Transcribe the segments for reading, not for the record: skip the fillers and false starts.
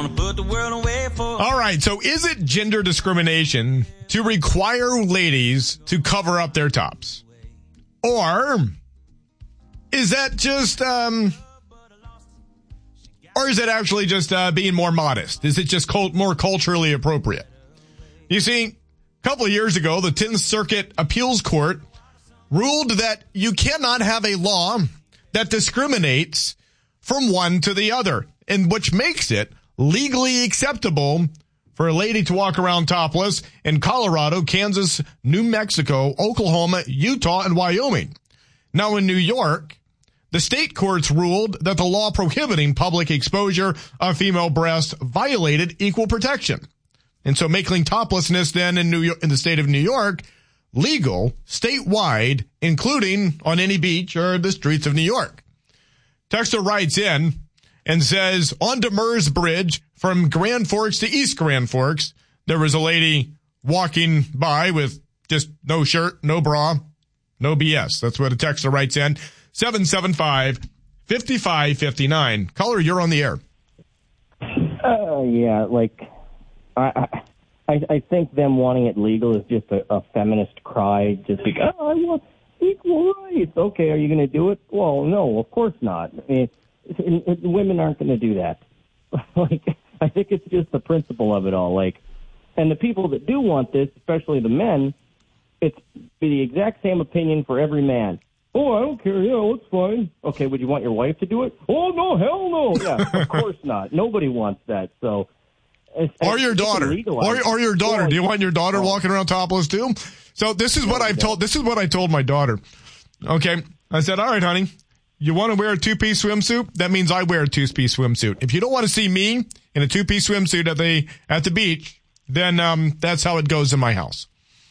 Gonna put the world away for. All right, so is it gender discrimination to require ladies to cover up their tops? Or is that just, or is it actually just being more modest? Is it just more culturally appropriate? You see, a couple of years ago, the 10th Circuit Appeals Court ruled that you cannot have a law that discriminates from one to the other, and which makes it legally acceptable for a lady to walk around topless in Colorado, Kansas, New Mexico, Oklahoma, Utah, and Wyoming. Now in New York, the state courts ruled that the law prohibiting public exposure of female breasts violated equal protection. And so making toplessness then in the state of New York legal statewide, including on any beach or the streets of New York. Texter writes in and says, on Demers Bridge from Grand Forks to East Grand Forks, there was a lady walking by with just no shirt, no bra, no BS. That's what a texter writes in. 775-5559. Caller, you're on the air. Yeah, like, I think them wanting it legal is just a feminist cry, just because, I want equal rights. Okay, are you going to do it? Well, no, of course not. I mean, women aren't going to do that. Like, I think it's just the principle of it all. Like, and the people that do want this, especially the men, it's the exact same opinion for every man. Oh, I don't care. Yeah, it's fine. Okay, would you want your wife to do it? Oh, no, hell no. Yeah, of course not. Nobody wants that. So, or your daughter. Or your daughter. Do you want your daughter walking around topless too? So this is what I told my daughter. Okay. I said, all right, honey, you want to wear a 2-piece swimsuit? That means I wear a 2-piece swimsuit. If you don't want to see me in a 2-piece swimsuit at the beach, then that's how it goes in my house.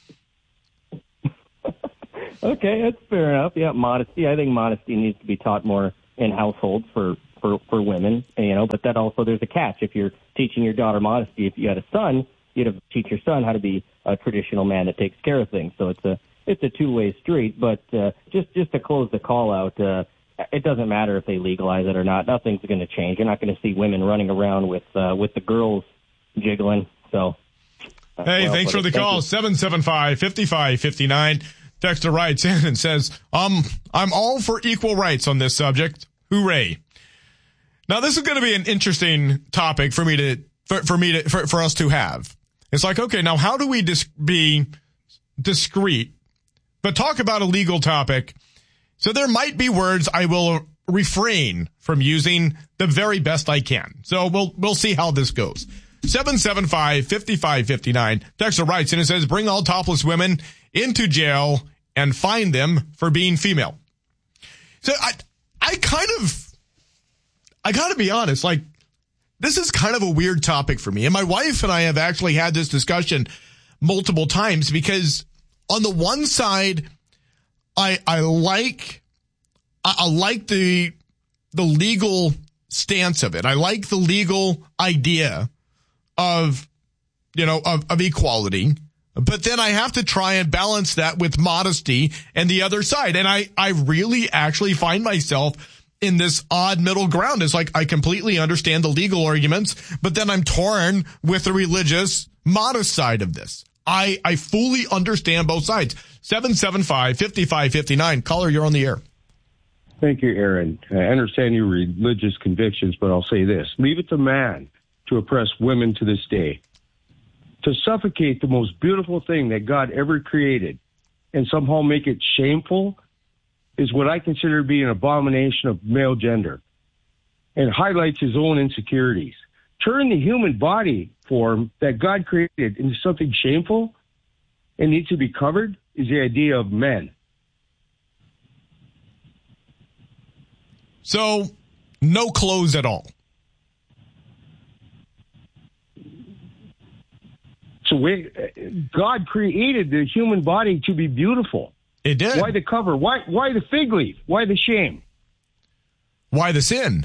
Okay, that's fair enough. Yeah, modesty. I think modesty needs to be taught more in households for women, but that also there's a catch. If you're teaching your daughter modesty, if you had a son, you'd have to teach your son how to be a traditional man that takes care of things. So it's a two-way street. But just to close the call out, it doesn't matter if they legalize it or not. Nothing's going to change. You're not going to see women running around with the girls jiggling. So, hey, thanks for the call. 775-5559. Texter writes in and says, I'm all for equal rights on this subject. Hooray. Now, this is going to be an interesting topic for us to have. It's like, okay, now how do we be discreet, but talk about a legal topic? So there might be words I will refrain from using the very best I can. So we'll see how this goes. 775-5559. Texter writes in and says, bring all topless women into jail and fine them for being female. So I gotta be honest, like, this is kind of a weird topic for me. And my wife and I have actually had this discussion multiple times because on the one side, I like the legal stance of it. I like the legal idea of equality. But then I have to try and balance that with modesty and the other side. And I really actually find myself in this odd middle ground. It's like I completely understand the legal arguments, but then I'm torn with the religious, modest side of this. I fully understand both sides. 775-5559. Caller, you're on the air. Thank you, Aaron. I understand your religious convictions, but I'll say this. Leave it to man to oppress women to this day. To suffocate the most beautiful thing that God ever created and somehow make it shameful is what I consider to be an abomination of male gender and highlights his own insecurities. Turn the human body form that God created into something shameful and needs to be covered is the idea of men. So, no clothes at all. So God created the human body to be beautiful. It did. Why the cover? Why the fig leaf? Why the shame? Why the sin?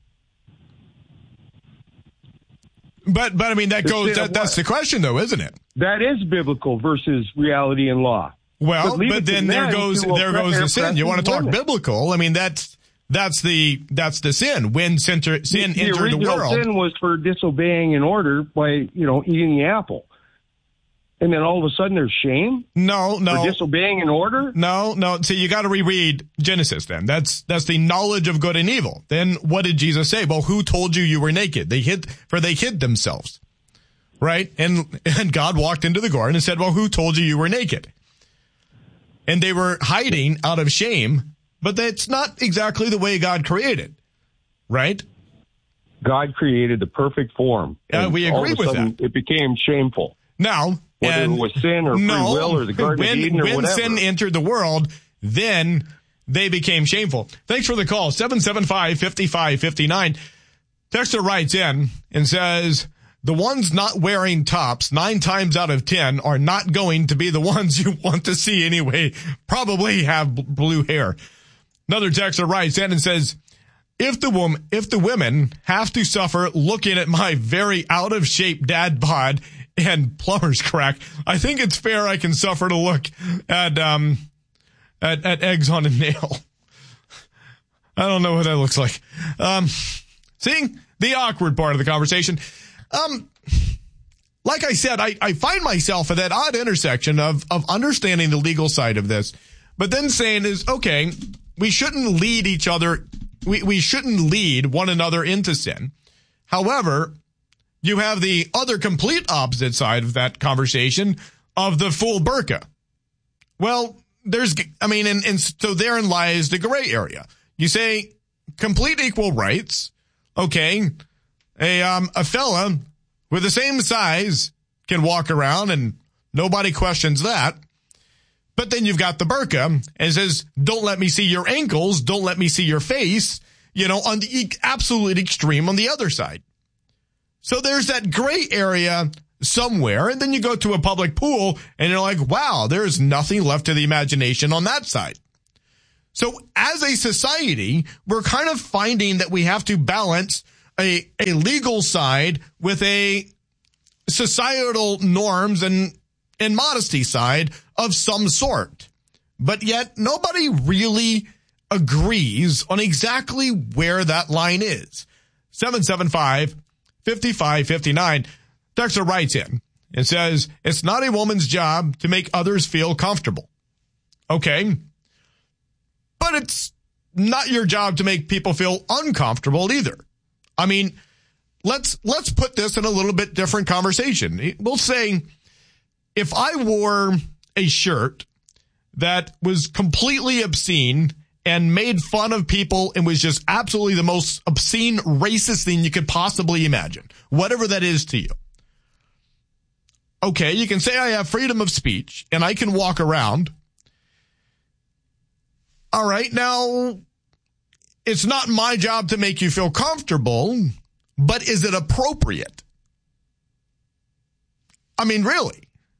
But I mean, that's the question, though, isn't it? That is biblical versus reality and law. Well, but then there goes the sin. You want to talk biblical? I mean, that's That's the sin. When sin entered the original world. sin was for disobeying an order by, eating the apple. And then all of a sudden there's shame? No. For disobeying an order? No. See, you got to reread Genesis then. That's the knowledge of good and evil. Then what did Jesus say? Well, who told you were naked? They hid themselves. Right? And God walked into the garden and said, well, who told you were naked? And they were hiding out of shame, but that's not exactly the way God created. Right? God created the perfect form. We agree with that. It became shameful. Now, whether it was sin or free will or the Garden of Eden or whatever. When sin entered the world, then they became shameful. Thanks for the call. 775-5559. Texter writes in and says, the ones not wearing tops 9 times out of 10 are not going to be the ones you want to see anyway. Probably have blue hair. Another texter writes in and says, if the women have to suffer looking at my very out of shape dad bod and plumber's crack, I think it's fair I can suffer to look at eggs on a nail. I don't know what that looks like. Seeing the awkward part of the conversation. Like I said, I find myself at that odd intersection of understanding the legal side of this, but then saying is, okay, we shouldn't lead each other. We shouldn't lead one another into sin. However, you have the other complete opposite side of that conversation of the full burqa. Well, and so therein lies the gray area. You say complete equal rights. Okay. A fella with the same size can walk around and nobody questions that. But then you've got the burqa and it says, don't let me see your ankles. Don't let me see your face, on the absolute extreme on the other side. So there's that gray area somewhere. And then you go to a public pool and you're like, wow, there's nothing left to the imagination on that side. So as a society, we're kind of finding that we have to balance a legal side with a societal norms and modesty side of some sort. But yet nobody really agrees on exactly where that line is. 775-5559. Texter writes in and says, it's not a woman's job to make others feel comfortable. Okay. But it's not your job to make people feel uncomfortable either. I mean, let's put this in a little bit different conversation. We'll say if I wore a shirt that was completely obscene and made fun of people and was just absolutely the most obscene, racist thing you could possibly imagine, whatever that is to you. Okay, you can say I have freedom of speech and I can walk around. All right, now, it's not my job to make you feel comfortable, but is it appropriate? I mean, really?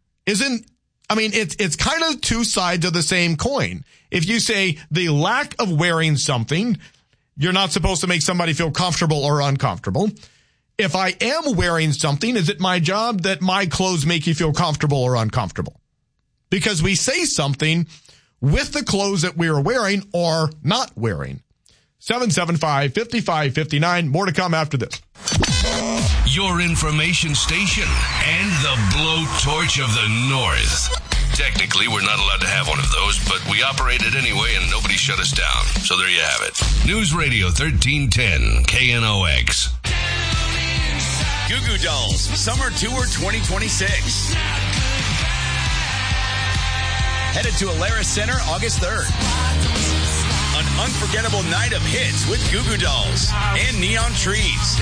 It's kind of two sides of the same coin. If you say the lack of wearing something, you're not supposed to make somebody feel comfortable or uncomfortable. If I am wearing something, is it my job that my clothes make you feel comfortable or uncomfortable? Because we say something with the clothes that we are wearing or not wearing. 775-5559. More to come after this. Your information station and the blowtorch of the North. Technically, we're not allowed to have one of those, but we operate it anyway and nobody shut us down. So there you have it. News Radio 1310, KNOX. Goo Goo Dolls Summer Tour 2026. Headed to Alaris Center August 3rd. An unforgettable night of hits with Goo Goo Dolls and Neon Trees.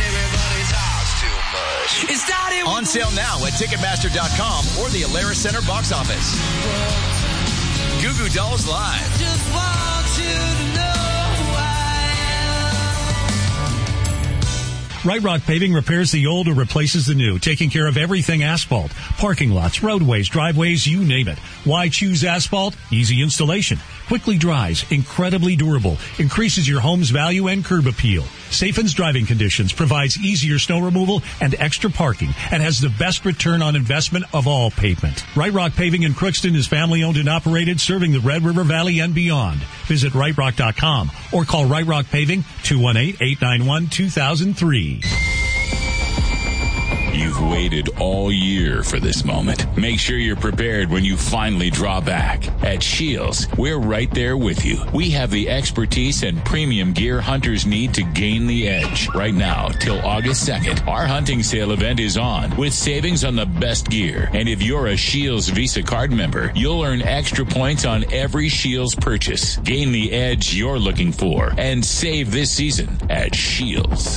On sale now at Ticketmaster.com or the Alaris Center box office. Goo Goo Dolls Live. Just want you to know Right Rock Paving repairs the old or replaces the new, taking care of everything asphalt, parking lots, roadways, driveways, you name it. Why choose asphalt? Easy installation, quickly dries, incredibly durable, increases your home's value and curb appeal, safens driving conditions, provides easier snow removal and extra parking, and has the best return on investment of all pavement. Right Rock Paving in Crookston is family owned and operated, serving the Red River Valley and beyond. Visit rightrock.com or call Right Rock Paving 218-891-2003. You've waited all year for this moment. Make sure you're prepared when you finally draw back. At Shields, we're right there with you. We have the expertise and premium gear hunters need to gain the edge. Right now, till August 2nd, our hunting sale event is on with savings on the best gear. And if you're a Shields Visa card member, you'll earn extra points on every Shields purchase. Gain the edge you're looking for and save this season at Shields.